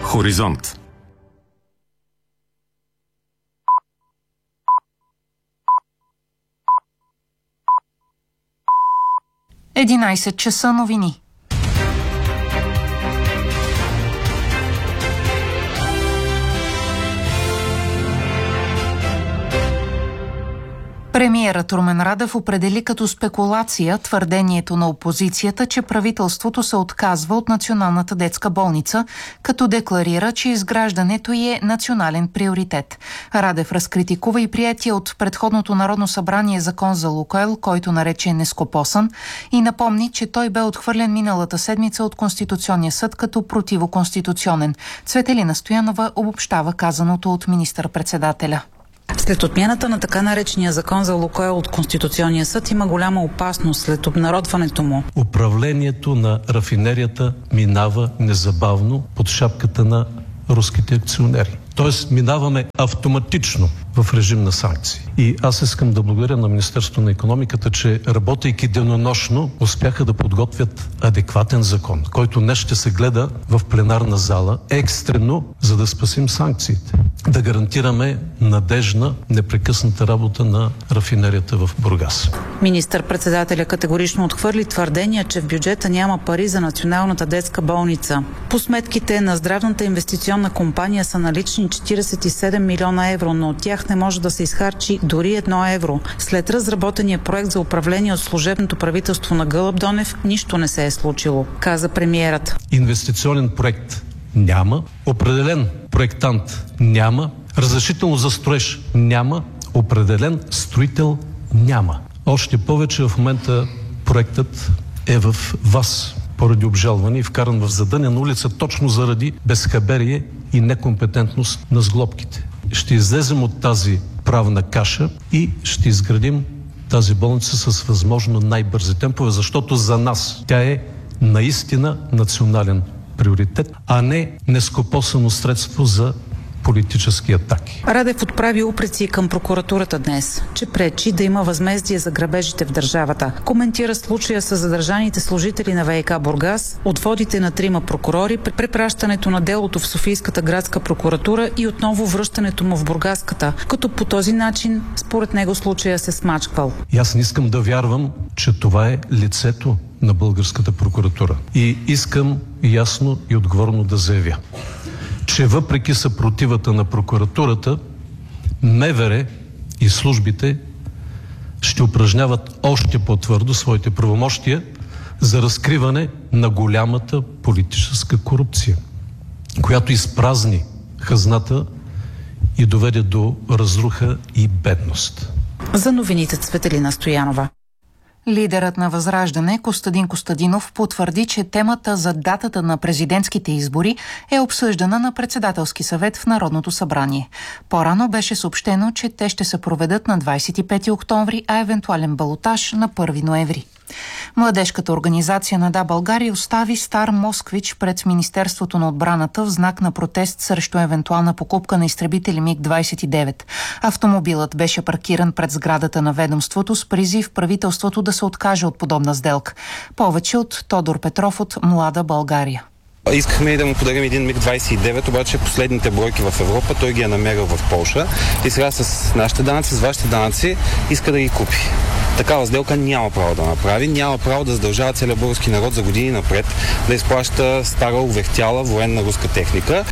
Хоризонт. Единайсет часа новини. Премиерът Румен Радев определи като спекулация твърдението на опозицията, че правителството се отказва от Националната детска болница, като декларира, че изграждането й е национален приоритет. Радев разкритикува и приятия от предходното Народно събрание закон за Лукойл, който нарече нескопосан, и напомни, че той бе отхвърлен миналата седмица от Конституционния съд като противоконституционен. Цветелина Стоянова обобщава казаното от министър-председателя. След отмяната на така наречения закон за Лукойл от Конституционния съд има голяма опасност след обнародването му. Управлението на рафинерията минава незабавно под шапката на руските акционери. Тоест минаваме автоматично в режим на санкции. И аз искам да благодаря на Министерството на икономиката, че работейки денонощно успяха да подготвят адекватен закон, който днес ще се гледа в пленарна зала екстрено, за да спасим санкциите. Да гарантираме надежна, непрекъсната работа на рафинерията в Бургас. Министър-председателя категорично отхвърли твърдения, че в бюджета няма пари за Националната детска болница. По сметките на здравната инвестиционна компания са налични 47 милиона евро, но от тях не може да се изхарчи дори 1 евро. След разработения проект за управление от служебното правителство на Гълъб Донев, нищо не се е случило, каза премиерът. Инвестиционен проект няма, определен проектант няма, разрешително за строеж няма, определен строител няма. Още повече в момента проектът е в ВАС поради обжалване и вкаран в задънена улица точно заради безхаберие и некомпетентност на сглобките. Ще излезем от тази правна каша и ще изградим тази болница с възможно най-бързи темпове, защото за нас тя е наистина национален приоритет, а не нескопосано средство за политически атаки. Радев отправи упреци към прокуратурата днес, че пречи да има възмездие за грабежите в държавата. Коментира случая с задържаните служители на ВиК Бургас, отводите на 3 прокурори, препращането на делото в Софийската градска прокуратура и отново връщането му в Бургаската, като по този начин, според него, случая се смачквал. И аз не искам да вярвам, че това е лицето на българската прокуратура. И искам ясно и отговорно да заявя, че въпреки съпротивата на прокуратурата, МВР и службите ще упражняват още по-твърдо своите правомощия за разкриване на голямата политическа корупция, която изпразни хазната и доведе до разруха и бедност. За новините Цветелина Стоянова. Лидерът на Възраждане Костадин Костадинов потвърди, че темата за датата на президентските избори е обсъждана на председателски съвет в Народното събрание. По-рано беше съобщено, че те ще се проведат на 25 октомври, а евентуален балотаж на 1 ноември. Младежката организация на Да, България остави стар Москвич пред Министерството на отбраната в знак на протест срещу евентуална покупка на изтребители МиГ-29. Автомобилът беше паркиран пред сградата на ведомството с призив правителството да се откаже от подобна сделка. Повече от Тодор Петров от Млада България. Искахме и да му подарим един МиГ-29, обаче последните бройки в Европа той ги е намерил в Полша и сега с нашите данъци, с вашите данъци иска да ги купи. Такава сделка няма право да направи, няма право да задължава целия български народ за години напред да изплаща стара увехтяла военна руска техника.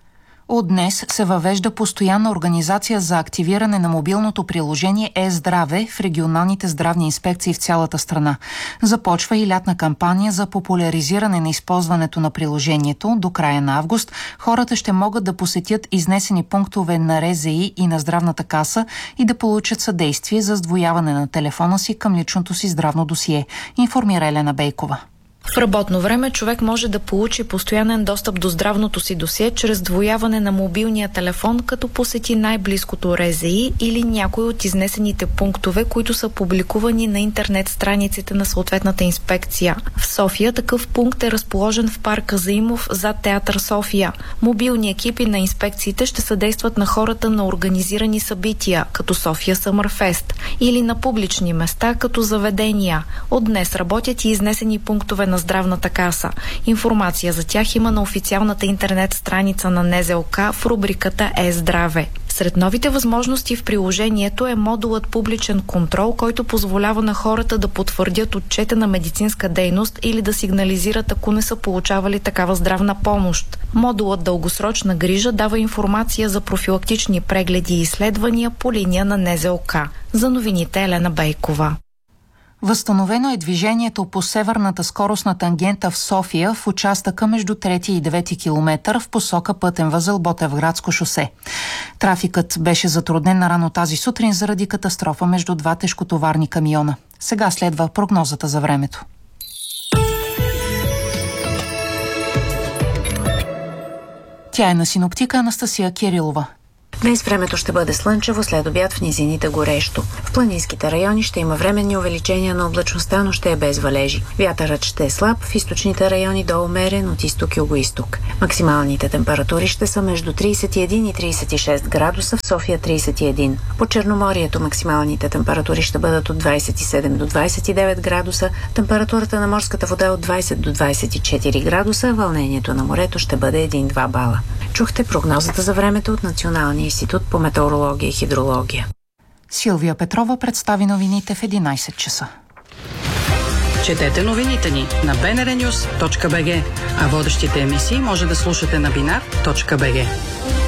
От днес се въвежда постоянна организация за активиране на мобилното приложение Е-здраве в регионалните здравни инспекции в цялата страна. Започва и лятна кампания за популяризиране на използването на приложението. До края на август хората ще могат да посетят изнесени пунктове на РЗИ и на здравната каса и да получат съдействие за сдвояване на телефона си към личното си здравно досие, информира Елена Бейкова. В работно време човек може да получи постоянен достъп до здравното си досие чрез двояване на мобилния телефон, като посети най-близкото РЗИ или някой от изнесените пунктове, които са публикувани на интернет страниците на съответната инспекция. В София такъв пункт е разположен в парка Заимов зад Театър София. Мобилни екипи на инспекциите ще съдействат на хората на организирани събития, като София Съмърфест, или на публични места, като заведения. От днес работят и изнесени пунктове на Здравната каса. Информация за тях има на официалната интернет страница на НЗОК в рубриката Е-здраве. Сред новите възможности в приложението е модулът публичен контрол, който позволява на хората да потвърдят отчета на медицинска дейност или да сигнализират, ако не са получавали такава здравна помощ. Модулът дългосрочна грижа дава информация за профилактични прегледи и изследвания по линия на НЗОК. За новините Елена Бейкова. Възстановено е движението по северната скоростна тангента в София в участъка между 3 и 9 километър в посока пътен възел Ботевградско шосе. Трафикът беше затруднен рано тази сутрин заради катастрофа между два тежкотоварни камиона. Сега следва прогнозата за времето. Тя е на синоптика Анастасия Кирилова. Днес времето ще бъде слънчево, след обяд в низините горещо. В планинските райони ще има временни увеличения на облачността, но ще е без валежи. Вятърът ще е слаб, в източните райони до умерен от изток и югоизток. Максималните температури ще са между 31 и 36 градуса, в София 31. По Черноморието максималните температури ще бъдат от 27 до 29 градуса, температурата на морската вода от 20 до 24 градуса, вълнението на морето ще бъде 1-2 бала. Чухте прогнозата за времето от Националния институт по метеорология и хидрология. Силвия Петрова представи новините в 11 часа. Четете новините ни на bnrnews.bg, а водещите емисии може да слушате на binar.bg.